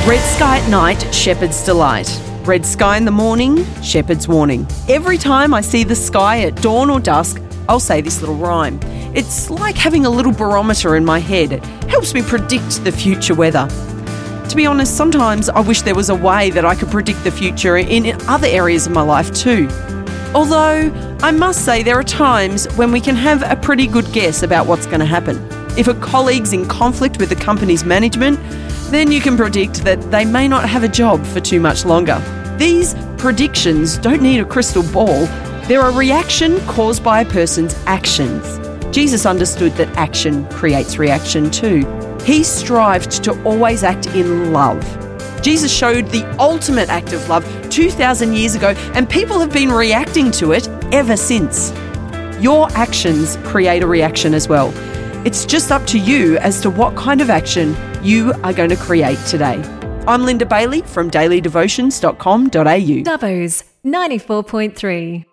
Red sky at night, shepherd's delight. Red sky in the morning, shepherd's warning. Every time I see the sky at dawn or dusk, I'll say this little rhyme. It's like having a little barometer in my head. It helps me predict the future weather. To be honest, sometimes I wish there was a way that I could predict the future in other areas of my life too. Although, I must say there are times when we can have a pretty good guess about what's going to happen. If a colleague's in conflict with the company's management, then you can predict that they may not have a job for too much longer. These predictions don't need a crystal ball. They're a reaction caused by a person's actions. Jesus understood that action creates reaction too. He strived to always act in love. Jesus showed the ultimate act of love 2,000 years ago, and people have been reacting to it ever since. Your actions create a reaction as well. It's just up to you as to what kind of action you are going to create today. I'm Linda Bailey from dailydevotions.com.au. Dubbo's 94.3.